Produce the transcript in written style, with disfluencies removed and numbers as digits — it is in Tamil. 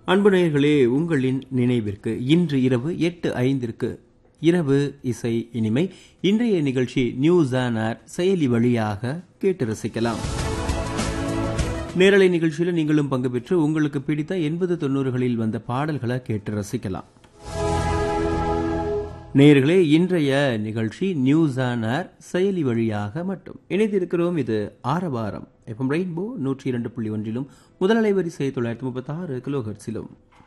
அன்பு நேயர்களே, உங்களின் நினைவிற்கு இன்று இரவு 8:05 இரவு இசை இனிமை. இன்றைய நிகழ்ச்சி நியூஸ் ஆன் ஏர் செயலி வழியாக கேட்டு ரசிக்கலாம். நேரலை நிகழ்ச்சியில் நீங்களும் பங்கு பெற்று உங்களுக்கு பிடித்த 80-90களில் வந்த பாடல்களை கேட்டு ரசிக்கலாம். நேயர்களே, இன்றைய நிகழ்ச்சி நியூஸ் ஆன் ஏர் செயலி வழியாக மட்டும் இணைந்திருக்கிறோம். இது ஆரவாரம் FM ரெயின்போ 102.1 முதல் அலைவரிசை 936 கிலோஹெர்ட்ஸிலும்.